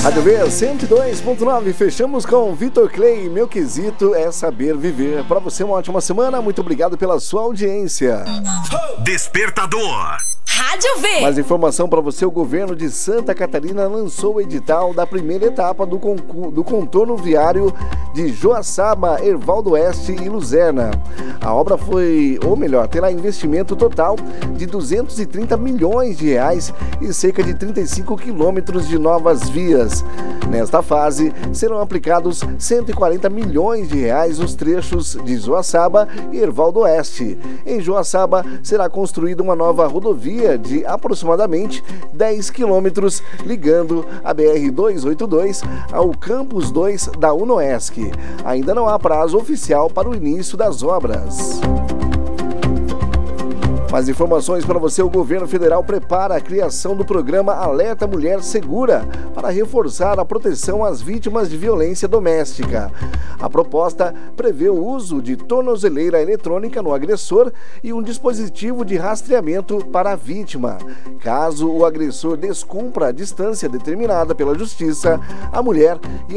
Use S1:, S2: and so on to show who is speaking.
S1: Rádio V 102.9, fechamos com Vitor Clay. Meu quesito é saber viver. Para você, uma ótima semana. Muito obrigado pela sua audiência.
S2: Despertador.
S3: Rádio V.
S1: Mais informação para você: o governo de Santa Catarina lançou o edital da primeira etapa do contorno viário de Joaçaba, Hervaldo Oeste e Luzerna. A obra terá investimento total de 230 milhões de reais e cerca de 35 quilômetros de novas vias. Nesta fase, serão aplicados 140 milhões de reais nos trechos de Joaçaba e Hervaldo Oeste. Em Joaçaba, será construída uma nova rodovia de aproximadamente 10 quilômetros, ligando a BR-282 ao Campus 2 da UNOESC. Ainda não há prazo oficial para o início das obras. Mais informações para você: o governo federal prepara a criação do programa Alerta Mulher Segura para reforçar a proteção às vítimas de violência doméstica. A proposta prevê o uso de tornozeleira eletrônica no agressor e um dispositivo de rastreamento para a vítima. Caso o agressor descumpra a distância determinada pela justiça, a mulher e